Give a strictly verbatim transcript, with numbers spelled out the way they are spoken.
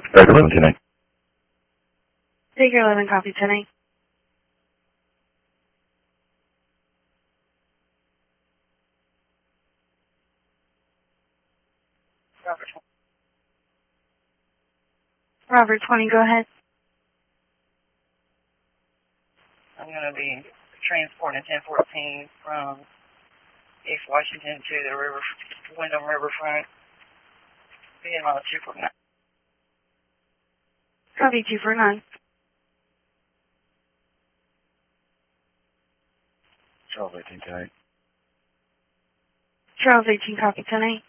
Baker eleven ten eight. Baker eleven, copy ten eight. Robert twenty, go ahead. I'm going to be transporting ten fourteen from East Washington to the river, Wyndham Riverfront, being on two four nine. Copy two four nine. Charles eighteen ten eight. Charles eighteen, copy ten eight.